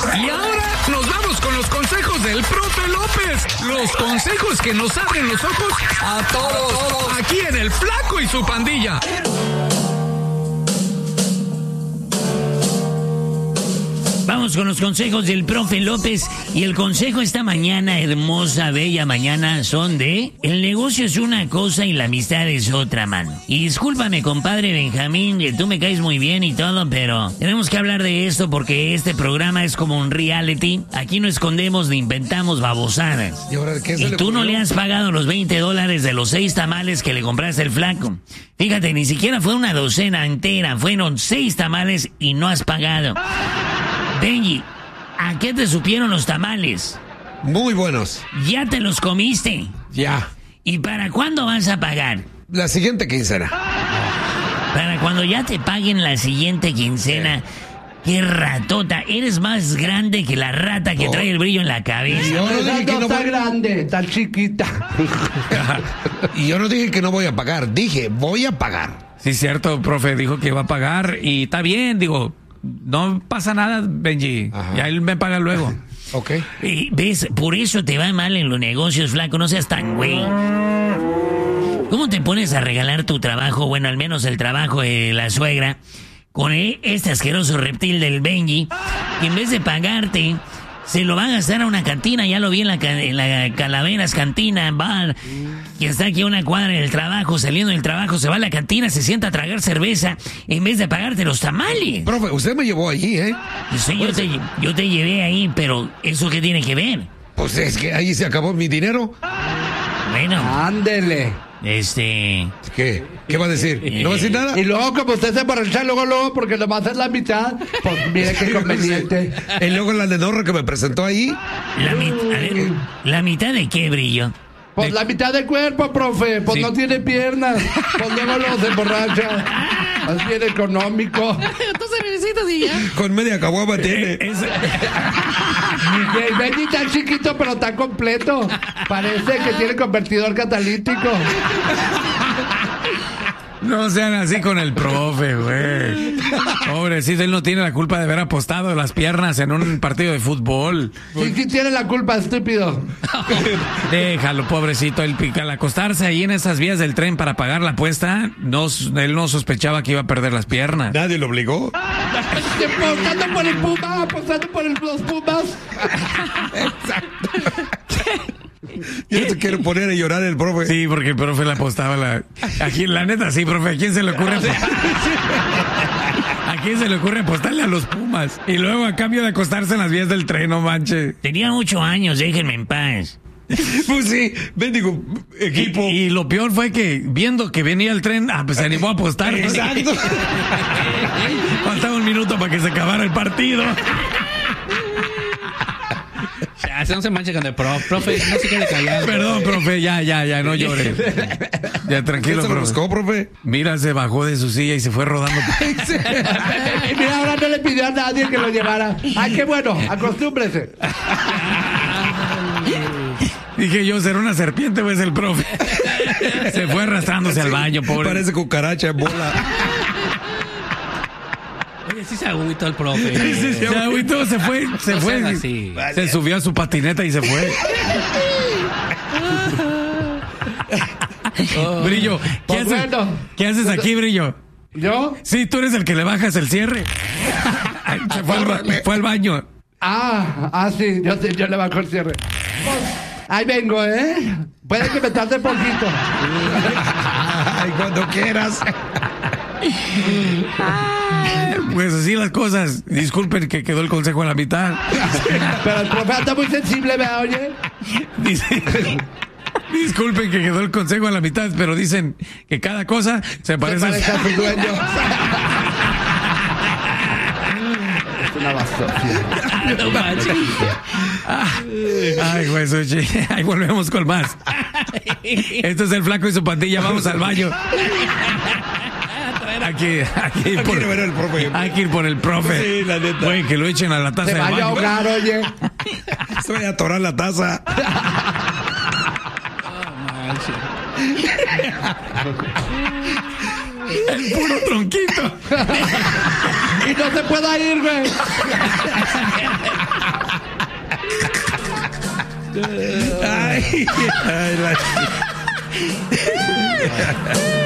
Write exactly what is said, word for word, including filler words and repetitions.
Y ahora nos vamos con los consejos del profe López. Los consejos que nos abren los ojos a todos. Aquí en El Flaco y su pandilla. Vamos con los consejos del profe López. Y el consejo esta mañana, hermosa, bella mañana, son de... El negocio es una cosa y la amistad es otra, mano. Y discúlpame, compadre Benjamín, que tú me caes muy bien y todo, pero tenemos que hablar de esto porque este programa es como un reality. Aquí no escondemos ni inventamos babosadas. ¿Y ahora qué se Y le tú no ocurrió? le has pagado los veinte dólares de los seis tamales que le compraste al flaco. Fíjate, ni siquiera fue una docena entera, fueron seis tamales y no has pagado. Benji, ¿a qué te supieron los tamales? Muy buenos. ¿Ya te los comiste? Ya. ¿Y para cuándo vas a pagar? La siguiente quincena. Para cuando ya te paguen la siguiente quincena. ¡Qué ratota! Eres más grande que la rata que Oh. trae el brillo en la cabeza. Yo no dije que no está voy- grande, tan chiquita. Y yo no dije que no voy a pagar, dije voy a pagar. Sí, cierto, profe, dijo que iba a pagar y está bien, digo, no pasa nada, Benji, Ajá. ya él me paga luego. Ok. Eh, ¿Ves? Por eso te va mal en los negocios, flaco. No seas tan güey. ¿Cómo te pones a regalar tu trabajo? Bueno, al menos el trabajo de la suegra. Con e- este asqueroso reptil del Benji. Que en vez de pagarte, se lo va a gastar a una cantina. Ya lo vi en la, ca- en la Calaveras Cantina Bar. Que está aquí a una cuadra del trabajo. Saliendo del trabajo, se va a la cantina, se sienta a tragar cerveza. En vez de pagarte los tamales. Profe, usted me llevó allí, ¿eh? Sí, yo te, yo te llevé ahí, pero ¿eso qué tiene que ver? Pues es que ahí se acabó mi dinero. Bueno, Ándele. este... ¿Qué? ¿Qué va a decir? ¿No va a decir nada? Y luego, como usted se borracha, luego, luego, porque lo va a hacer la mitad, pues mire qué conveniente. Y luego la nenorra que me presentó ahí. La, mit- a ver, ¿la mitad de qué, Brillo? Pues la mitad del cuerpo, profe, pues Sí. no tiene piernas. Pues luego, luego se borracha. Es bien económico. Con media caguama tiene. Es- Y Benji tan chiquito, pero tan completo. Parece que tiene convertidor catalítico. No sean así con el profe, güey. Pobrecito, él no tiene la culpa de haber apostado las piernas en un partido de fútbol. Sí, sí tiene la culpa, estúpido. Déjalo, pobrecito. Él, al acostarse ahí en esas vías del tren para pagar la apuesta, no, él no sospechaba que iba a perder las piernas. Nadie lo obligó. Apostando por el Puma, apostando por el, los Pumas. Yo te quiero poner a llorar el profe. Sí, porque el profe le apostaba la... Aquí, la neta, sí, profe, ¿a quién se le ocurre? ¿A quién se le ocurre apostarle a los Pumas? Y luego a cambio de acostarse en las vías del tren, no manche. Tenía ocho años, déjenme en paz. Pues sí, bendigo equipo. Y, y lo peor fue que, viendo que venía el tren, ah, pues se animó a apostar. Exacto. Faltaba un minuto para que se acabara el partido. Ya, se no se manche con el profe. Profe, no se quede callado. Perdón, profe, ya, ya, ya, no llore. Ya, tranquilo, ¿Qué se lo profe. buscó, profe? Mira, se bajó de su silla y se fue rodando. Y mira, ahora no le pidió a nadie que lo llevara. Ay, qué bueno, acostúmbrese. Dije yo, será una serpiente o es el profe. Se fue arrastrándose al baño, pobre. Parece cucaracha en bola. Oye, sí se agüitó el profe. Sí, se agüitó, se fue, se No fue. sean así. Se subió a su patineta y se fue. Brillo, ¿qué Pues haces? bueno. ¿Qué haces aquí, Brillo? ¿Yo? Sí, tú eres el que le bajas el cierre. Se fue al, ba- fue al baño. Ah, ah, sí, yo, yo le bajo el cierre. Pues, ahí vengo, ¿eh? Puede que me tarde poquito. Ay, cuando quieras. Pues así las cosas. Disculpen que quedó el consejo a la mitad. Pero el profe anda muy sensible, ¿me oye? Dice, disculpen que quedó el consejo a la mitad, pero dicen que cada cosa se Se parece, parece a su dueño. Es una basofia. No manches. Ay, güey, Sushi. Ahí volvemos con más. Esto es el Flaco y su pandilla. Vamos al baño. Aquí, aquí por, Quiero ver al profe. hay que ir por el profe. Sí, la neta. Güey, que lo echen a la taza Se del vaya a baño. ahogar, oye. Se voy a atorar la taza. El puro tronquito. Y no se pueda ir, güey. Ay, ay, la...